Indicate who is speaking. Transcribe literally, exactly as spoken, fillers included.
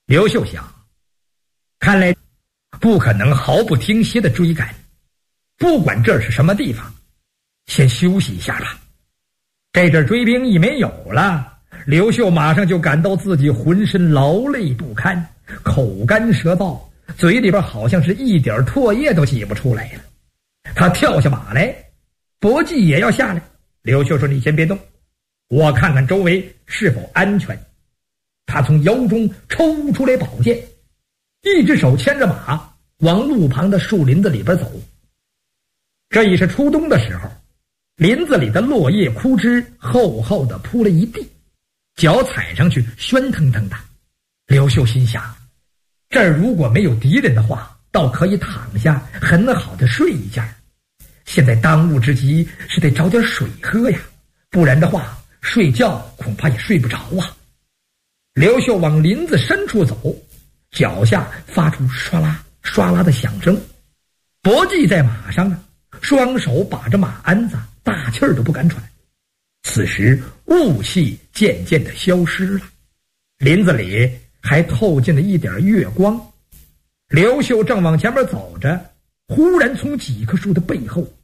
Speaker 1: 刘秀想，看来不可能毫不停歇地追赶，不管这是什么地方，先休息一下吧。这阵追兵一没有了，刘秀马上就感到自己浑身劳累不堪，口干舌燥，嘴里边好像是一点唾液都挤不出来了。他跳下马来，伯季也要下来。刘秀说：“你先别动，我看看周围是否安全。”他从腰中抽出来宝剑，一只手牵着马往路旁的树林子里边走。这已是初冬的时候，林子里的落叶枯枝厚厚的铺了一地，脚踩上去喧腾腾的。刘秀心想，这儿如果没有敌人的话，倒可以躺下很好的睡一觉。现在当务之急是得找点水喝呀，不然的话睡觉恐怕也睡不着啊。刘秀往林子深处走，脚下发出唰啦唰啦的响声。伯季在马上啊，双手把着马鞍子，大气儿都不敢喘。此时雾气渐渐的消失了，林子里还透进了一点月光。刘秀正往前面走着，忽然从几棵树的背后